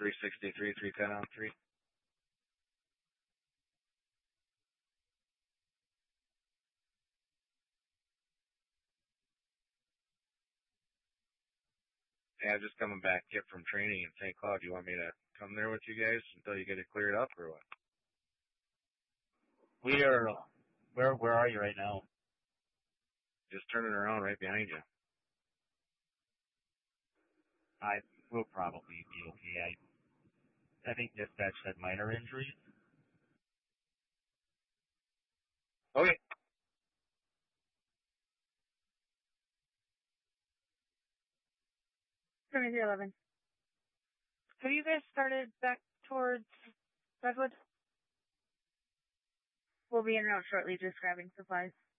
363, 310 on 3. Yeah, just coming back yet from training in St. Cloud. Do you want me to come there with you guys until you get it cleared up or what? We are, where are you right now? Just turning around right behind you. I will probably be okay. I think dispatch said minor injuries. Okay. Trinity 11. Have you guys started back towards Redwood? We'll be in route shortly, just grabbing supplies.